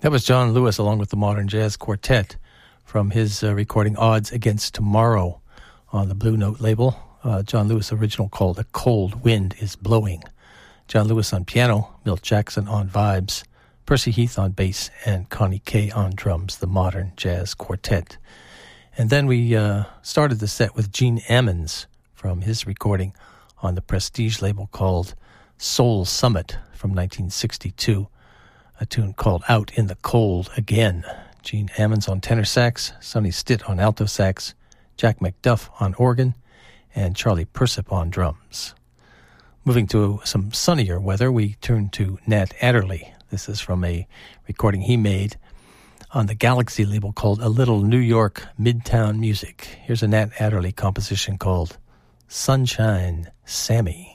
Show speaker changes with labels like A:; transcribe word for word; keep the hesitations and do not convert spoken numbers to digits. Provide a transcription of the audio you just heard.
A: That was John Lewis along with the Modern Jazz Quartet from his uh, recording Odds Against Tomorrow on the Blue Note label. Uh, John Lewis original called A Cold Wind is Blowing. John Lewis on piano, Milt Jackson on vibes, Percy Heath on bass, and Connie Kay on drums, the Modern Jazz Quartet. And then we uh, started the set with Gene Ammons from his recording on the Prestige label called Soul Summit from nineteen sixty-two. A tune called Out in the Cold Again. Gene Ammons on tenor sax, Sonny Stitt on alto sax, Jack McDuff on organ, and Charlie Persip on drums. Moving to some sunnier weather, we turn to Nat Adderley. This is from a recording he made on the Galaxy label called A Little New York Midtown Music. Here's a Nat Adderley composition called Sunshine Sammy.